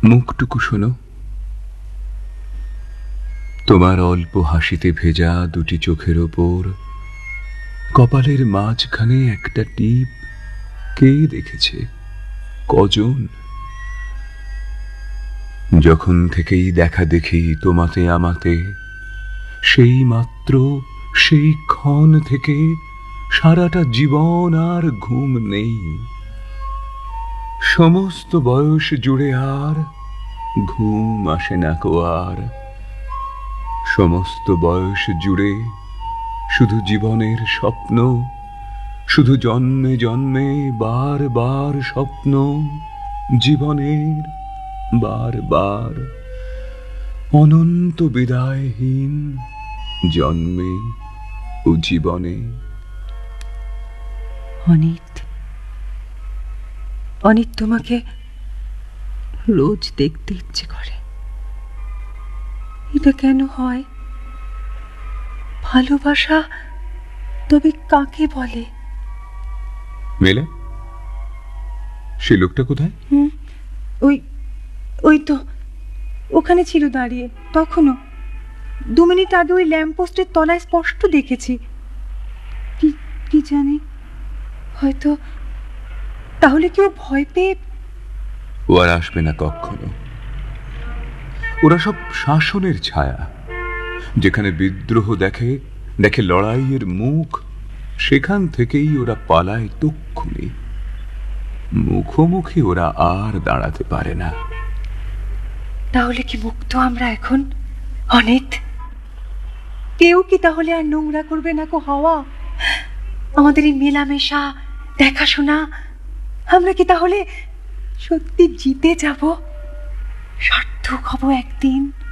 মুখটুকু শোনো, তোমার অল্প হাসিতে ভেজা দুটি চোখের ওপর কপালের মাঝখানে একটা টিপ কে দেখেছে, কজন? যখন থেকেই দেখা দেখি তোমাতে আমাতে, সেই মাত্র সেই ক্ষণ থেকে সারাটা জীবন আর ঘুম নেই। সমস্ত বয়স জুড়ে আর ঘুম আসে না কো আর। সমস্ত বয়স জুড়ে শুধু জীবনের স্বপ্ন, শুধু জন্মে জন্মে বার বার স্বপ্ন জীবনের, বার বার অনন্ত বিদায়হীন জন্মে ও জীবনে। অনিত, অনিত, তোমাকে রোজ দেখতে ইচ্ছে করে। এটা কেন হয়? ভালোবাসা তবে কাকে বলে? মেলে, সে লোকটা কোথায়? ওই ওই তো ওখানে ছিল দাঁড়িয়ে, তখনও 2 মিনিট আগে ওই ল্যাম্পপোস্টের তলায় স্পষ্ট দেখেছি। কি জানি, হয়তো তাহলে কেউ ভয় পেয়ে। ও আর আসবে না কখনো। ওরা সব শাসনের ছায়া। যেখানে বিদ্রোহ দেখে দেখে লড়াইয়ের মুখ, সেখান থেকেই ওরা পালায় তক্ষুনি। মুখোমুখি ওরা আর দাঁড়াতে পারে না। তাহলে কি মুক্ত আমরা এখন, অনিত? কেউ কি তাহলে আর নোংরা করবে না কো হাওয়া? আমাদের এই মেলামেশা, দেখাশোনা, আমরা কি তাহলে সত্যি জিতে যাব? সার্থক হব একদিন।